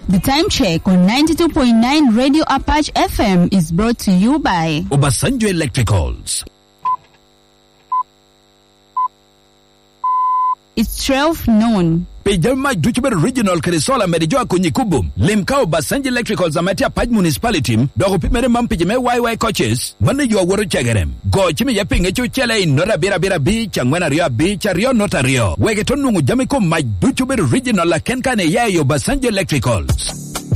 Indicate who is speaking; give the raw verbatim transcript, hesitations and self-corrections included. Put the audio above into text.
Speaker 1: The time check on ninety-two point nine Radio Apache F M is brought to you by
Speaker 2: Obasanjo Electricals.
Speaker 1: It's twelve noon.
Speaker 2: Pejama Duchber Regional Krisola Medijoa Kunyikubum, Limkao Basanji Electricals Amatia Paj Municipality, Dogo Pimere Mampijame Y Y coaches, Manajo Waru Chagarem, Go Chimi Yaping Echo Chele in Nora Bira Bira Beach, and Rio Beach, Rio Notario, Wegetonu Jamiko, my Duchber Regional Kenkane Yayo Basanji Electricals.